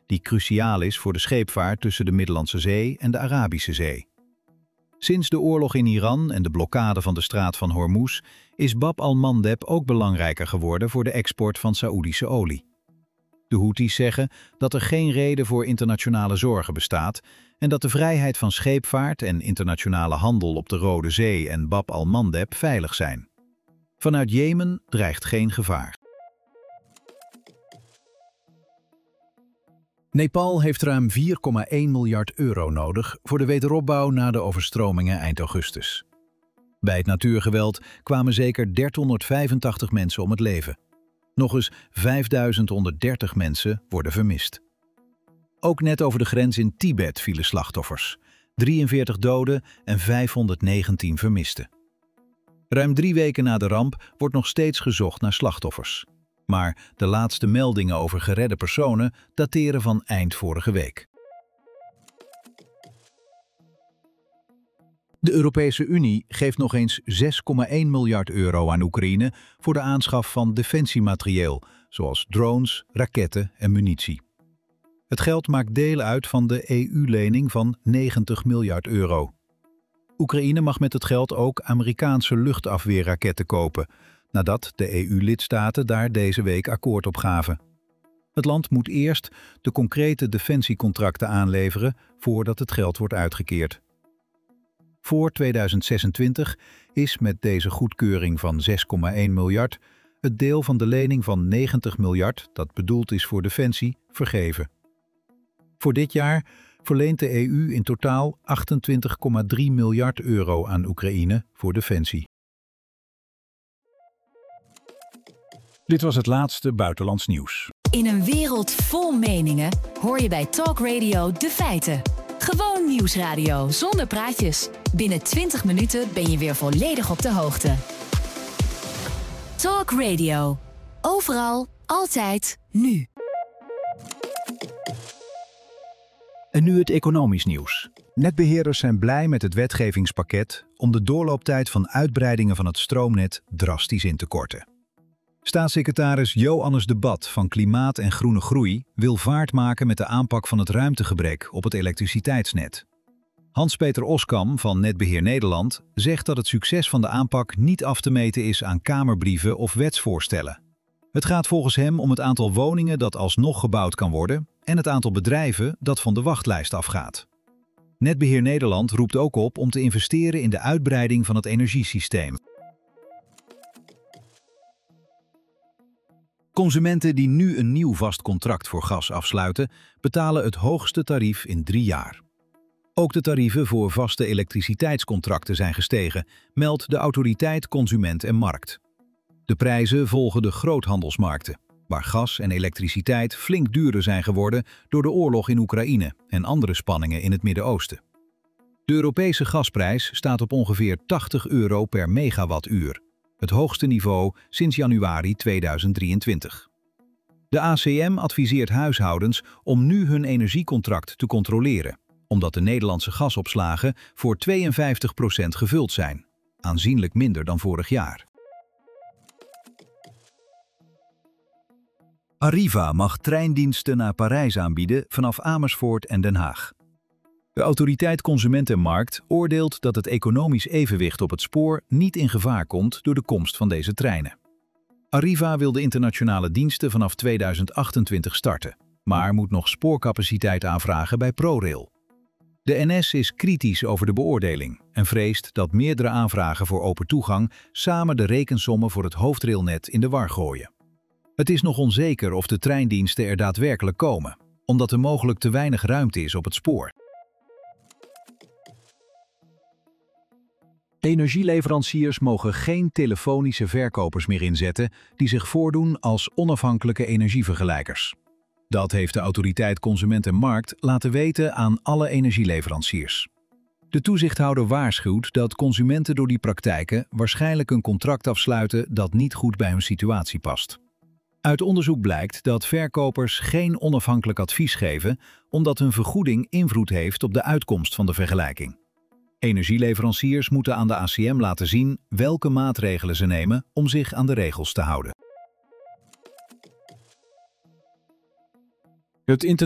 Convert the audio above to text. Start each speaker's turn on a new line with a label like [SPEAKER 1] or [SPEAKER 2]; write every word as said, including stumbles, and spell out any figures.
[SPEAKER 1] die cruciaal is voor de scheepvaart tussen de Middellandse Zee en de Arabische Zee. Sinds de oorlog in Iran en de blokkade van de straat van Hormuz is Bab al-Mandeb ook belangrijker geworden voor de export van Saoedische olie. De Houthis zeggen dat er geen reden voor internationale zorgen bestaat en dat de vrijheid van scheepvaart en internationale handel op de Rode Zee en Bab al-Mandeb veilig zijn. Vanuit Jemen dreigt geen gevaar.
[SPEAKER 2] Nepal heeft ruim vier komma één miljard euro nodig voor de wederopbouw na de overstromingen eind augustus. Bij het natuurgeweld kwamen zeker dertienhonderdvijfentachtig mensen om het leven. Nog eens vijfduizend honderddertig mensen worden vermist. Ook net over de grens in Tibet vielen slachtoffers. drieënveertig doden en vijfhonderdnegentien vermisten. Ruim drie weken na de ramp wordt nog steeds gezocht naar slachtoffers. Maar de laatste meldingen over geredde personen dateren van eind vorige week. De Europese Unie geeft nog eens zes komma één miljard euro aan Oekraïne voor de aanschaf van defensiematerieel, zoals drones, raketten en munitie. Het geld maakt deel uit van de E U-lening van negentig miljard euro. Oekraïne mag met het geld ook Amerikaanse luchtafweerraketten kopen, nadat de E U-lidstaten daar deze week akkoord op gaven. Het land moet eerst de concrete defensiecontracten aanleveren voordat het geld wordt uitgekeerd. Voor tweeduizend zesentwintig is met deze goedkeuring van zes komma één miljard het deel van de lening van negentig miljard, dat bedoeld is voor defensie, vergeven. Voor dit jaar verleent de E U in totaal achtentwintig komma drie miljard euro aan Oekraïne voor defensie. Dit was het laatste buitenlands nieuws.
[SPEAKER 3] In een wereld vol meningen hoor je bij Talk Radio de feiten. Gewoon nieuwsradio zonder praatjes. Binnen twintig minuten ben je weer volledig op de hoogte. Talk Radio. Overal, altijd, nu.
[SPEAKER 2] En nu het economisch nieuws. Netbeheerders zijn blij met het wetgevingspakket om de doorlooptijd van uitbreidingen van het stroomnet drastisch in te korten. Staatssecretaris Joannes de Bat van Klimaat en Groene Groei wil vaart maken met de aanpak van het ruimtegebrek op het elektriciteitsnet. Hans-Peter Oskam van Netbeheer Nederland zegt dat het succes van de aanpak niet af te meten is aan kamerbrieven of wetsvoorstellen. Het gaat volgens hem om het aantal woningen dat alsnog gebouwd kan worden en het aantal bedrijven dat van de wachtlijst afgaat. Netbeheer Nederland roept ook op om te investeren in de uitbreiding van het energiesysteem. Consumenten die nu een nieuw vast contract voor gas afsluiten, betalen het hoogste tarief in drie jaar. Ook de tarieven voor vaste elektriciteitscontracten zijn gestegen, meldt de Autoriteit Consument en Markt. De prijzen volgen de groothandelsmarkten, waar gas en elektriciteit flink duurder zijn geworden door de oorlog in Oekraïne en andere spanningen in het Midden-Oosten. De Europese gasprijs staat op ongeveer tachtig euro per megawattuur. Het hoogste niveau sinds januari tweeduizend drieëntwintig. De A C M adviseert huishoudens om nu hun energiecontract te controleren, omdat de Nederlandse gasopslagen voor tweeënvijftig procent gevuld zijn, aanzienlijk minder dan vorig jaar. Arriva mag treindiensten naar Parijs aanbieden vanaf Amersfoort en Den Haag. De Autoriteit Consument en Markt oordeelt dat het economisch evenwicht op het spoor niet in gevaar komt door de komst van deze treinen. Arriva wil de internationale diensten vanaf tweeduizend achtentwintig starten, maar moet nog spoorcapaciteit aanvragen bij ProRail. De N S is kritisch over de beoordeling en vreest dat meerdere aanvragen voor open toegang samen de rekensommen voor het hoofdrailnet in de war gooien. Het is nog onzeker of de treindiensten er daadwerkelijk komen, omdat er mogelijk te weinig ruimte is op het spoor. Energieleveranciers mogen geen telefonische verkopers meer inzetten die zich voordoen als onafhankelijke energievergelijkers. Dat heeft de Autoriteit Consument en Markt laten weten aan alle energieleveranciers. De toezichthouder waarschuwt dat consumenten door die praktijken waarschijnlijk een contract afsluiten dat niet goed bij hun situatie past. Uit onderzoek blijkt dat verkopers geen onafhankelijk advies geven omdat hun vergoeding invloed heeft op de uitkomst van de vergelijking. Energieleveranciers moeten aan de A C M laten zien welke maatregelen ze nemen om zich aan de regels te houden. Het